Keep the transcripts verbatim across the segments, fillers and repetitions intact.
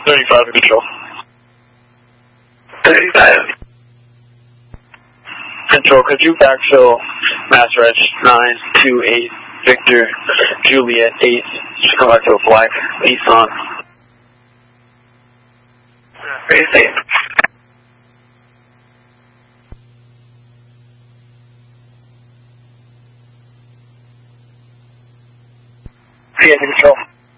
thirty-five control. thirty-five. Control, could you backfill Mass Reg nine two eight Victor Juliet eight? Just come back to a black Nissan. Crazy. Yeah, control.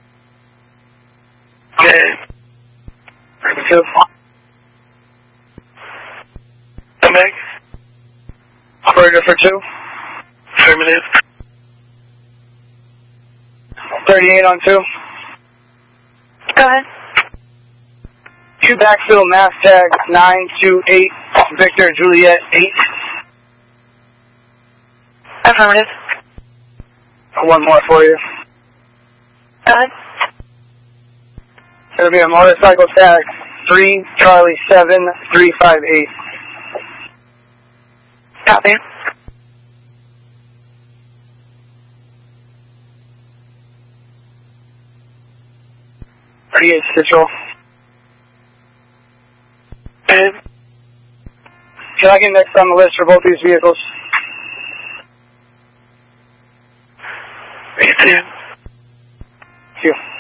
Okay. Control. Come back. Operator for two. Affirmative. thirty-eight on two. Go ahead. Two backfill mass tag nine two eight Victor Juliet eight. Affirmative. One more for you. Go ahead. It'll be a motorcycle tag three Charlie seven three five eight. Copy. thirty-eight control. And Can I get next on the list for both these vehicles? three two. Thank you.